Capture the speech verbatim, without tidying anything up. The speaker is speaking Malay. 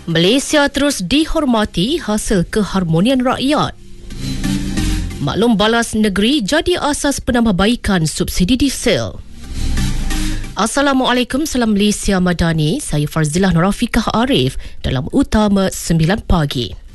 Malaysia terus dihormati hasil keharmonian rakyat. Maklum balas negeri jadi asas penambahbaikan subsidi diesel. Assalamualaikum, salam Malaysia Madani. Saya Farzilah Norafikah Arif dalam Utama sembilan pagi.